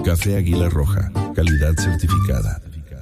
Café Águila Roja, calidad certificada.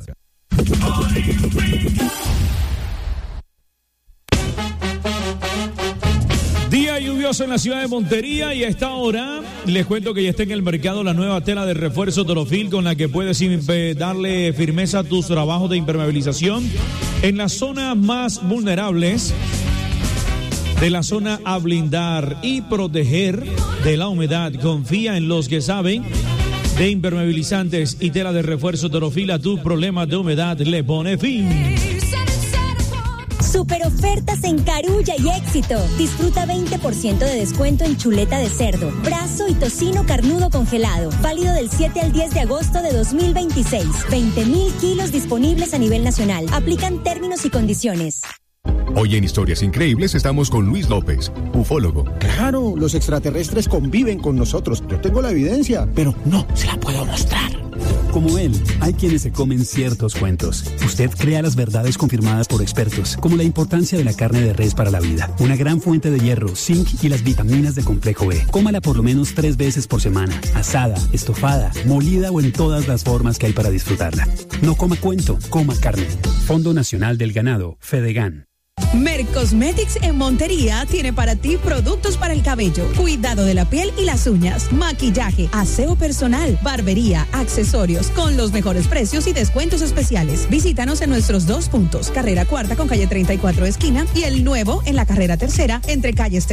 Día lluvioso en la ciudad de Montería y a esta hora les cuento que ya está en el mercado la nueva tela de refuerzo Torofil con la que puedes darle firmeza a tus trabajos de impermeabilización en las zonas más vulnerables de la zona a blindar y proteger de la humedad. Confía en los que saben de impermeabilizantes y tela de refuerzo Torofil. A tus problemas de humedad le pone fin. Super ofertas en Carulla y Éxito. Disfruta 20% de descuento en chuleta de cerdo, brazo y tocino carnudo congelado. Válido del 7 al 10 de agosto de 2026. 20,000 kilos disponibles a nivel nacional. Aplican términos y condiciones. Hoy en Historias Increíbles estamos con Luis López, ufólogo. Claro, los extraterrestres conviven con nosotros. Yo tengo la evidencia, pero no se la puedo mostrar. Como él, hay quienes se comen ciertos cuentos. Usted crea las verdades confirmadas por expertos, como la importancia de la carne de res para la vida, una gran fuente de hierro, zinc y las vitaminas de complejo B. Cómala por lo menos 3 veces por semana, asada, estofada, molida o en todas las formas que hay para disfrutarla. No coma cuento, coma carne. Fondo Nacional del Ganado, Fedegan. Mercosmetics en Montería tiene para ti productos para el cabello, cuidado de la piel y las uñas, maquillaje, aseo personal, barbería, accesorios, con los mejores precios y descuentos especiales. Visítanos en nuestros 2 puntos, carrera 4 con calle 34 esquina y el nuevo en la carrera 3 entre calles